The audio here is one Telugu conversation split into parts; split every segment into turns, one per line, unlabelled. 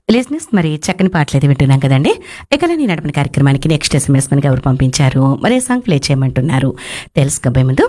లిజినెస్ మరి చక్కని పాటలు అయితే వింటున్నాం కదండి. ఇకలా నేను నడిపిన కార్యక్రమానికి నెక్స్ట్ ఎస్ఎంఎస్ మనకి ఎవరు పంపించారు, మరే సాంగ్ ప్లే చేయమంటున్నారు తెలుసుకోబోయే ముందు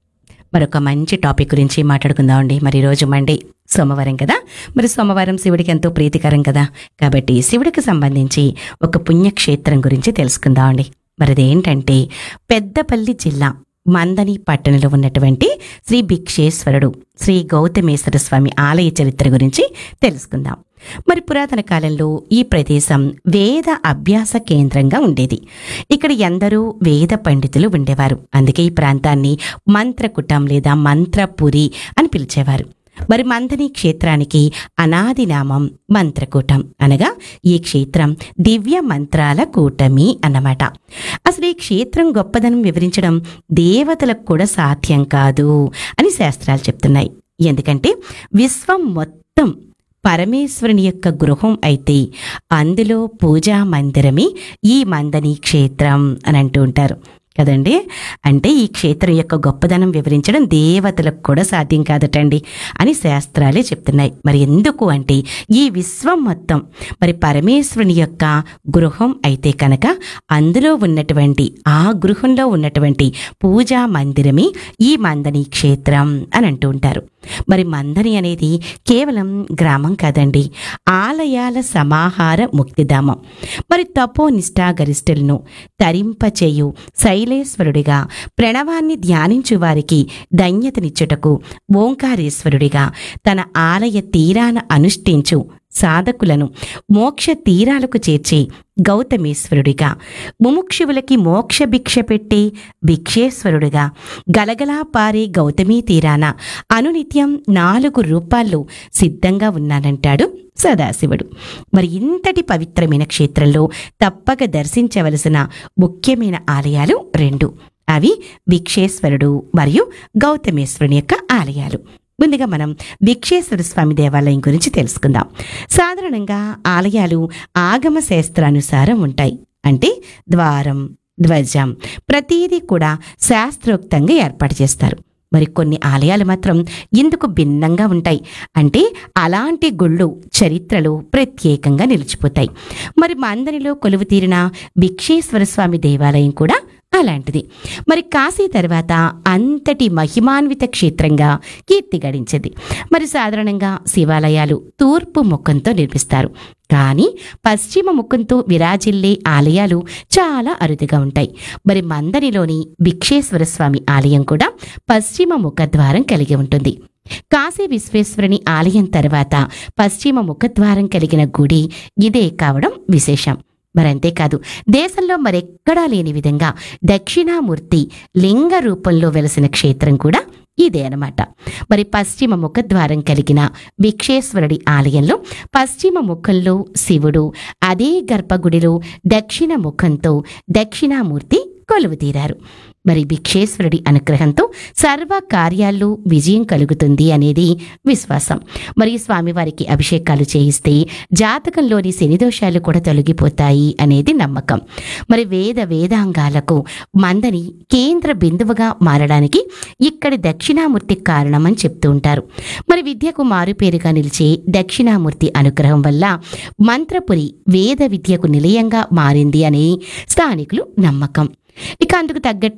మరొక మంచి టాపిక్ గురించి మాట్లాడుకుందాం అండి. మరి రోజు మండే సోమవారం కదా, మరి సోమవారం శివుడికి ఎంతో ప్రీతికరం కదా, కాబట్టి శివుడికి సంబంధించి ఒక పుణ్యక్షేత్రం గురించి తెలుసుకుందాం అండి. మరి అదేంటంటే పెద్దపల్లి జిల్లా మందని పట్టణంలో ఉన్నటువంటి శ్రీ భిక్షేశ్వరుడు శ్రీ గౌతమేశ్వర స్వామి ఆలయ చరిత్ర గురించి తెలుసుకుందాం. మరి పురాతన కాలంలో ఈ ప్రదేశం వేద అభ్యాస కేంద్రంగా ఉండేది. ఇక్కడ ఎందరో వేద పండితులు ఉండేవారు. అందుకే ఈ ప్రాంతాన్ని మంత్రకుటం లేదా మంత్రపురి అని పిలిచేవారు. మరి మందని క్షేత్రానికి అనాది నామం మంత్రకూటం, అనగా ఈ క్షేత్రం దివ్య మంత్రాల కూటమి అన్నమాట. అసలు ఈ క్షేత్రం గొప్పదనం వివరించడం దేవతలకు కూడా సాధ్యం కాదు అని శాస్త్రాలు చెప్తున్నాయి. ఎందుకంటే విశ్వం మొత్తం పరమేశ్వరుని యొక్క గృహం అయితే అందులో పూజా మందిరమే ఈ మందని క్షేత్రం అని అంటూ ఉంటారు కదండి. అంటే ఈ క్షేత్రం యొక్క గొప్పదనం వివరించడం దేవతలకు కూడా సాధ్యం కాదటండి అని శాస్త్రాలే చెప్తున్నాయి. మరి ఎందుకు అంటే ఈ విశ్వం మొత్తం మరి పరమేశ్వరుని యొక్క గృహం అయితే కనుక అందులో ఉన్నటువంటి ఆ గృహంలో ఉన్నటువంటి పూజా మందిరమే ఈ మందని క్షేత్రం అని అంటూ ఉంటారు. మరి మందని అనేది కేవలం గ్రామం కాదండి, ఆలయాల సమాహార ముక్తిధామం. మరి తపోనిష్టా గరిష్ఠులను తరింపచేయు శైలేశ్వరుడిగా, ప్రణవాన్ని ధ్యానించు వారికి ధన్యతనిచ్చుటకు ఓంకారేశ్వరుడిగా, తన ఆలయ తీరాన అనుష్ఠించు సాధకులను మోక్ష తీరాలకు చేర్చే గౌతమేశ్వరుడిగా, ముముక్షువులకి మోక్ష భిక్ష పెట్టే భిక్షేశ్వరుడిగా, గలగలా పారే గౌతమీ తీరాన అనునిత్యం 4 రూపాల్లో సిద్ధంగా ఉన్నానంటాడు సదాశివుడు. మరి ఇంతటి పవిత్రమైన క్షేత్రంలో తప్పక దర్శించవలసిన ముఖ్యమైన ఆలయాలు 2. అవి భిక్షేశ్వరుడు మరియు గౌతమేశ్వరుని యొక్క ఆలయాలు. ముందుగా మనం భిక్షేశ్వర స్వామి దేవాలయం గురించి తెలుసుకుందాం. సాధారణంగా ఆలయాలు ఆగమ శాస్త్రానుసారం ఉంటాయి. అంటే ద్వారం, ధ్వజం ప్రతీదీ కూడా శాస్త్రోక్తంగా ఏర్పాటు చేస్తారు. మరి కొన్ని ఆలయాలు మాత్రం ఇందుకు భిన్నంగా ఉంటాయి. అంటే అలాంటి గుళ్ళు చరిత్రలో ప్రత్యేకంగా నిలిచిపోతాయి. మరి మందనిలో కొలువు తీరిన భిక్షేశ్వర స్వామి దేవాలయం కూడా అలాంటిది. మరి కాశీ తర్వాత అంతటి మహిమాన్విత క్షేత్రంగా కీర్తి గడించింది. మరి సాధారణంగా శివాలయాలు తూర్పు ముఖంతో నిర్మిస్తారు, కానీ పశ్చిమ ముఖంతో విరాజిల్లే ఆలయాలు చాలా అరుదుగా ఉంటాయి. మరి మందనిలోని భిక్షేశ్వర స్వామి ఆలయం కూడా పశ్చిమ ముఖద్వారం కలిగి ఉంటుంది. కాశీ విశ్వేశ్వరుని ఆలయం తర్వాత పశ్చిమ ముఖద్వారం కలిగిన గుడి ఇదే కావడం విశేషం. మరి అంతేకాదు, దేశంలో మరెక్కడా లేని విధంగా దక్షిణామూర్తి లింగ రూపంలో వెలసిన క్షేత్రం కూడా ఇదే అన్నమాట. మరి పశ్చిమ ముఖద్వారం కలిగిన భిక్షేశ్వరుడి ఆలయంలో పశ్చిమ ముఖంలో శివుడు, అదే గర్భగుడిలో దక్షిణ ముఖంతో దక్షిణామూర్తి కొలువు తీరారు. మరి భిక్షేశ్వరుడి అనుగ్రహంతో సర్వ కార్యాల్లో విజయం కలుగుతుంది అనేది విశ్వాసం. మరి స్వామివారికి అభిషేకాలు చేయిస్తే జాతకంలోని శనిదోషాలు కూడా తొలగిపోతాయి అనేది నమ్మకం. మరి వేదాంగాలకు మందని కేంద్ర బిందువుగా మారడానికి ఇక్కడి దక్షిణామూర్తి కారణమని చెప్తూ ఉంటారు. మరి విద్యకు మారుపేరుగా నిలిచే దక్షిణామూర్తి అనుగ్రహం వల్ల మంత్రపురి వేద విద్యకు నిలయంగా మారింది అని స్థానికులు నమ్మకం. ఇక అందుకు తగ్గట్టు